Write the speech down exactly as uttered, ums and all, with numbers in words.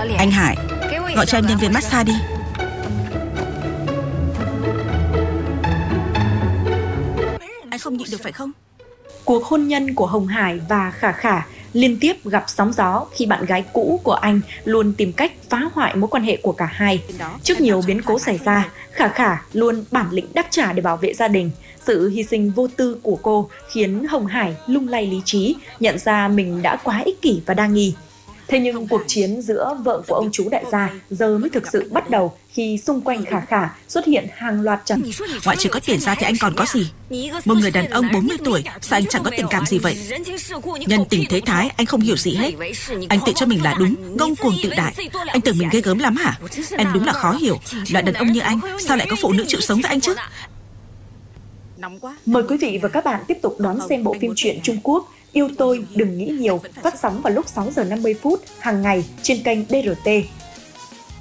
Anh Hải, gọi cho em nhân viên massage đi. Anh không nhịn được phải không? Cuộc hôn nhân của Hồng Hải và Khả Khả liên tiếp gặp sóng gió khi bạn gái cũ của anh luôn tìm cách phá hoại mối quan hệ của cả hai. Trước nhiều biến cố xảy ra, Khả Khả luôn bản lĩnh đáp trả để bảo vệ gia đình. Sự hy sinh vô tư của cô khiến Hồng Hải lung lay lý trí, nhận ra mình đã quá ích kỷ và đa nghi. Thế nhưng cuộc chiến giữa vợ của ông chú đại gia giờ mới thực sự bắt đầu khi xung quanh Khả Khả xuất hiện hàng loạt trầm. Ngoại trừ có tiền ra thì anh còn có gì? Một người đàn ông bốn mươi tuổi, sao anh chẳng có tình cảm gì vậy? Nhân tình thế thái, anh không hiểu gì hết. Anh tự cho mình là đúng, ngông cuồng tự đại. Anh tưởng mình ghê gớm lắm hả? Em đúng là khó hiểu. Loại đàn ông như anh, sao lại có phụ nữ chịu sống với anh chứ? Mời quý vị và các bạn tiếp tục đón xem bộ phim truyện Trung Quốc Yêu Tôi Đừng Nghĩ Nhiều, phát sóng vào lúc sáu giờ năm mươi phút hàng ngày trên kênh đê rờ tê.